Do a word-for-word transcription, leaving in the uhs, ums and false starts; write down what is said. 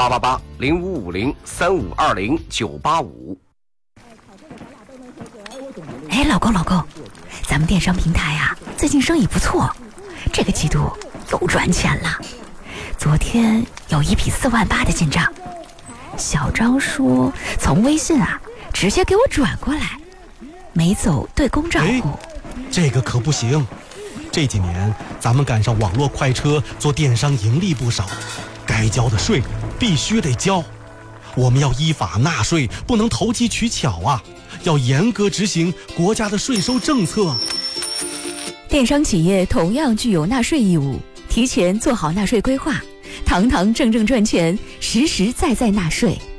八八八零五五零三五二零九八五。 哎，老公老公，咱们电商平台啊，最近生意不错，这个季度又赚钱了。昨天有一笔四万八的进账，小张说从微信啊直接给我转过来，没走对公账户。 哎，这个可不行。这几年咱们赶上网络快车，做电商盈利不少，该交的税必须得交。我们要依法纳税，不能投机取巧啊，要严格执行国家的税收政策。 电商企业同样具有纳税义务，提前做好纳税规划，堂堂正正赚钱，实实在在纳税。